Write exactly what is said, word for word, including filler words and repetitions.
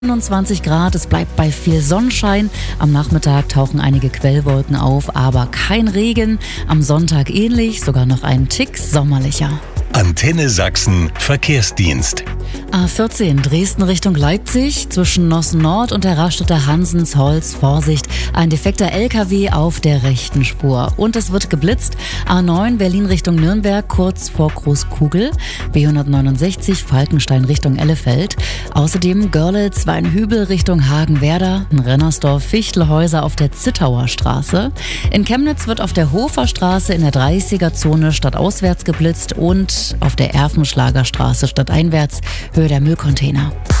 einundzwanzig Grad, es bleibt bei viel Sonnenschein. Am Nachmittag tauchen einige Quellwolken auf, aber kein Regen. Am Sonntag ähnlich, sogar noch ein Tick sommerlicher. Antenne Sachsen Verkehrsdienst. A vierzehn Dresden Richtung Leipzig, zwischen Nossen Nord und der Raststätte Hansensholz. Vorsicht, ein defekter L K W auf der rechten Spur. Und es wird geblitzt. A neun Berlin Richtung Nürnberg, kurz vor Großkugel. B hundertneunundsechzig Falkenstein Richtung Ellefeld. Außerdem Görlitz, Weinhübel Richtung Hagenwerder, Rennersdorf, Fichtelhäuser auf der Zittauer Straße. In Chemnitz wird auf der Hofer Straße in der dreißiger-Zone stadtauswärts geblitzt und auf der Erfenschlager Straße stadteinwärts, Höhe der Müllcontainer.